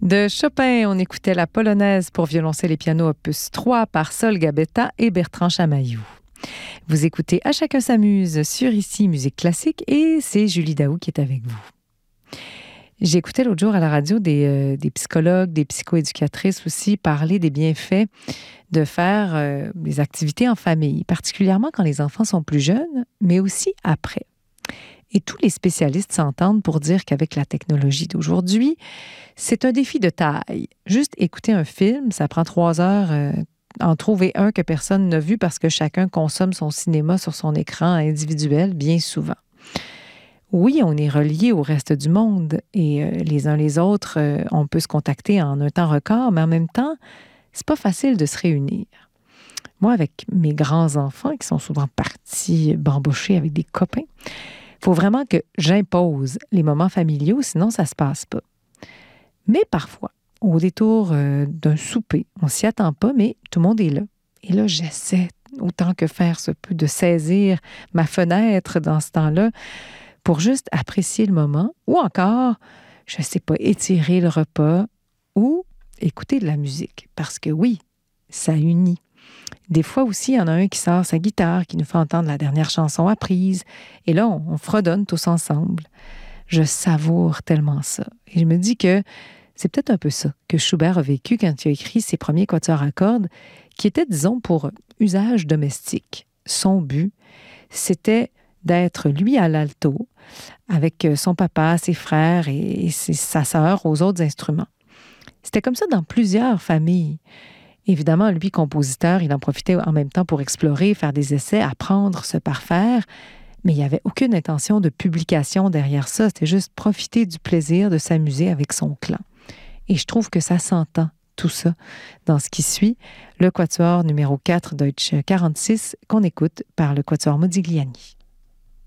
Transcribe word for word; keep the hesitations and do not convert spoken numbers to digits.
De Chopin, on écoutait la polonaise pour violoncelle et piano opus trois par Sol Gabetta et Bertrand Chamaillou. Vous écoutez À chacun s'amuse sur Ici Musique Classique et c'est Julie Daou qui est avec vous. J'écoutais l'autre jour à la radio des, euh, des psychologues, des psychoéducatrices aussi parler des bienfaits de faire euh, des activités en famille, particulièrement quand les enfants sont plus jeunes, mais aussi après. Et tous les spécialistes s'entendent pour dire qu'avec la technologie d'aujourd'hui, c'est un défi de taille. Juste écouter un film, ça prend trois heures, euh, en trouver un que personne n'a vu parce que chacun consomme son cinéma sur son écran individuel bien souvent. Oui, on est reliés au reste du monde et euh, les uns les autres, euh, on peut se contacter en un temps record, mais en même temps, c'est pas facile de se réunir. Moi, avec mes grands-enfants qui sont souvent partis bambocher avec des copains, il faut vraiment que j'impose les moments familiaux, sinon ça se passe pas. Mais parfois, au détour euh, d'un souper, on s'y attend pas, mais tout le monde est là. Et là, j'essaie, autant que faire se peut, de saisir ma fenêtre dans ce temps-là pour juste apprécier le moment, ou encore, je sais pas, étirer le repas ou écouter de la musique. Parce que oui, ça unit. Des fois aussi, il y en a un qui sort sa guitare, qui nous fait entendre la dernière chanson apprise. Et là, on, on fredonne tous ensemble. Je savoure tellement ça. Et je me dis que c'est peut-être un peu ça que Schubert a vécu quand il a écrit ses premiers quatuors à cordes, qui étaient, disons, pour usage domestique. Son but, c'était d'être, lui, à l'alto, avec son papa, ses frères et ses, sa sœur aux autres instruments. C'était comme ça dans plusieurs familles. Évidemment, lui, compositeur, il en profitait en même temps pour explorer, faire des essais, apprendre, se parfaire, mais il n'y avait aucune intention de publication derrière ça. C'était juste profiter du plaisir de s'amuser avec son clan. Et je trouve que ça s'entend, tout ça, dans ce qui suit, le quatuor numéro quatre Deutsch quarante-six, qu'on écoute par le quatuor Modigliani.